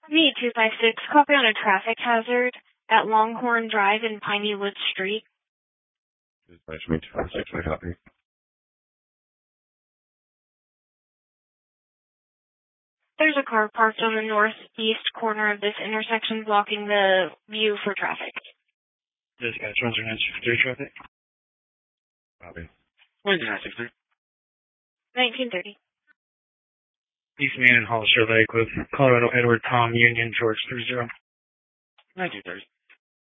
V256, copy on a traffic hazard at Longhorn Drive in Piney Woods Street. Dispatch me 256, I copy. There's a car parked on the northeast corner of this intersection blocking the view for traffic. Dispatch 10963 traffic. Copy. 10963. 1930. East Main and Hollister Lake with Colorado Edward Tom Union George 30. 1930.